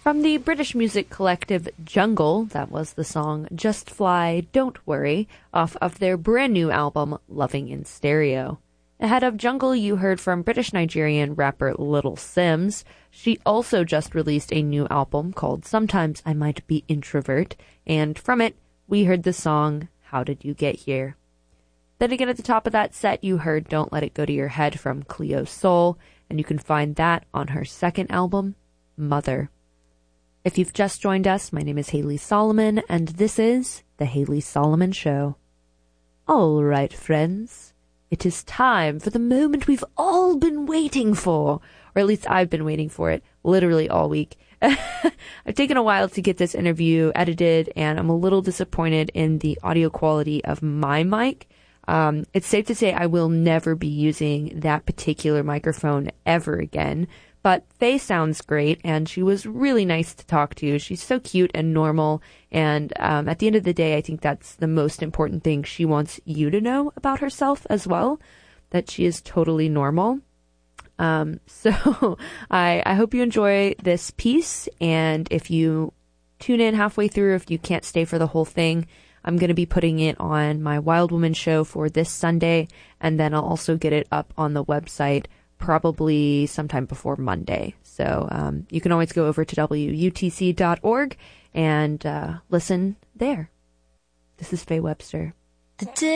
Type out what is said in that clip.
From the British music collective Jungle, that was the song Just Fly, Don't Worry, off of their brand new album Loving in Stereo. Ahead of Jungle, you heard from British-Nigerian rapper Little Simz. She also just released a new album called Sometimes I Might Be Introvert, and from it, we heard the song How Did You Get Here? Then again, at the top of that set, you heard Don't Let It Go to Your Head from Cleo Sol, and you can find that on her second album, Mother. If you've just joined us, my name is Haley Solomon, and this is The Haley Solomon Show. All right, friends, it is time for the moment we've all been waiting for, or at least I've been waiting for it literally all week. I've taken a while to get this interview edited, and I'm a little disappointed in the audio quality of my mic. It's safe to say I will never be using that particular microphone ever again. But Faye sounds great, and she was really nice to talk to. She's so cute and normal, and at the end of the day, I think that's the most important thing. She wants you to know about herself as well, that she is totally normal. So I hope you enjoy this piece, and if you tune in halfway through, if you can't stay for the whole thing, I'm going to be putting it on my Wild Woman show for this Sunday, and then I'll also get it up on the website probably sometime before Monday. So you can always go over to WUTC.org and listen there. This is Faye Webster.